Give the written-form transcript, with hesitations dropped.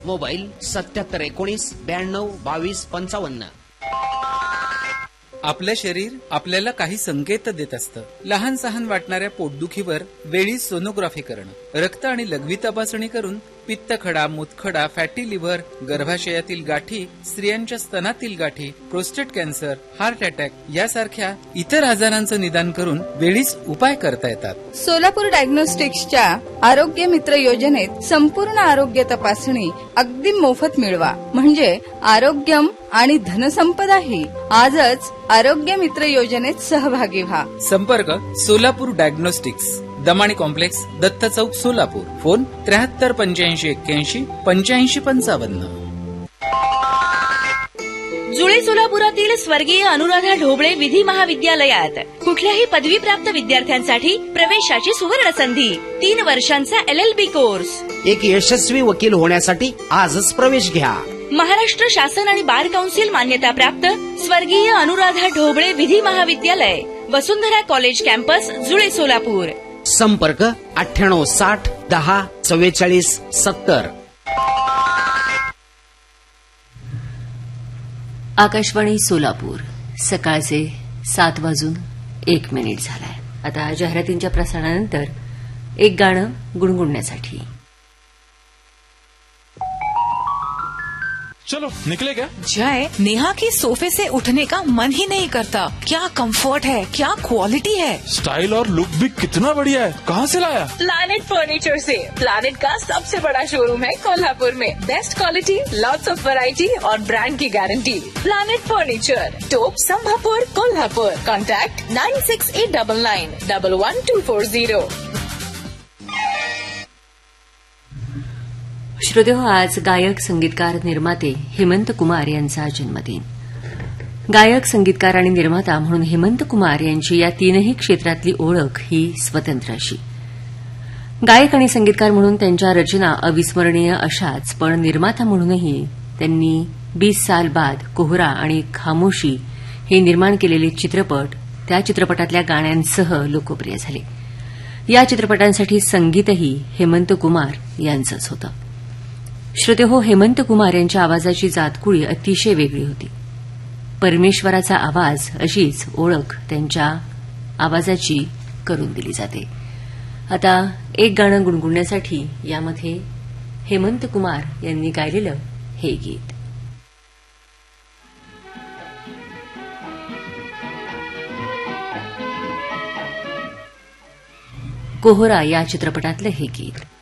Mobile 7719922255. आपलं शरीर आपल्याला काही संकेत देत असतं. लहान सहान वाटणाऱ्या पोटदुखीवर वेळी सोनोग्राफी करणं, रक्त आणि लघवी तपासणी करून पित्तखडा, मूतखडा, फॅटी लिव्हर, गर्भाशयातील गाठी, स्त्रियांच्या स्तनातील गाठी, प्रोस्टेट कॅन्सर, हार्ट अटॅक यासारख्या इतर आजारांचं निदान करून वेळीच उपाय करता येतात. सोलापूर डायग्नोस्टिक्सच्या आरोग्य मित्र योजनेत संपूर्ण आरोग्य तपासणी अगदी मोफत मिळवा, म्हणजे आरोग्यम आणि धनसंपदाही. आजच आरोग्य मित्र योजनेत सहभागी व्हा. संपर्क सोलापूर डायग्नोस्टिक्स, दमाणी कॉम्प्लेक्स, दत्त चौक, सोलापूर. फोन 7385818555. जुळे सोलापुरातील स्वर्गीय अनुराधा ढोबळे विधी महाविद्यालयात कुठल्याही पदवीप्राप्त विद्यार्थ्यांसाठी प्रवेशाची सुवर्ण संधी. 3 वर्षांचा LLB कोर्स. एक यशस्वी वकील होण्यासाठी आजच प्रवेश घ्या. महाराष्ट्र शासन आणि बार कौन्सिल मान्यता प्राप्त स्वर्गीय अनुराधा ढोबळे विधी महाविद्यालय, वसुंधरा कॉलेज कॅम्पस, जुळे, सोलापूर. संपर्क 9860 10 44 70. आकाशवाणी सोलापूर. सकाळचे 7:01 झालाय. आता जाहिरातींच्या प्रसारणानंतर एक गाणं गुणगुणण्यासाठी. चलो निकले क्या? जय, नेहा के सोफे से उठने का मन ही नहीं करता. क्या कंफर्ट है, क्या क्वालिटी है. स्टाइल और लुक भी कितना बढ़िया है. कहाँ से लाया? प्लैनेट फर्नीचर से. प्लैनेट का सबसे बड़ा शोरूम है कोल्हापुर में. Best quality, lots of variety और ब्रांड की गारंटी. प्लैनेट फर्नीचर, टोप, संभापुर, कोल्हापुर. कॉन्टैक्ट 9689991240. श्रोतेहो, आज गायक, संगीतकार, निर्माते हेमंत कुमार यांचा जन्मदिन. गायक, संगीतकार आणि निर्माता म्हणून हेमंत कुमार यांची या तीनही क्षेत्रातली ओळख ही स्वतंत्र अशी. गायक आणि संगीतकार म्हणून त्यांच्या रचना अविस्मरणीय अशाच, पण निर्माता म्हणूनही त्यांनी 20 साल बाद, कोहरा आणि खामोशी हे निर्माण केलेले चित्रपट, त्या चित्रपटातल्या गाण्यांसह लोकप्रिय झाले. या चित्रपटांसाठी संगीतही हेमंत कुमार यांचंच होतं. श्रोतेहो, हेमंत कुमार यांच्या आवाजाची जातकुळी अतिशय वेगळी होती. परमेश्वराचा आवाज अशीच ओळख त्यांच्या आवाजाची करून दिली जाते. आता एक गाणं गुणगुणण्यासाठी यामध्ये हेमंत कुमार यांनी गायलेलं हे गीत. कोहरा या चित्रपटातलं हे गीत.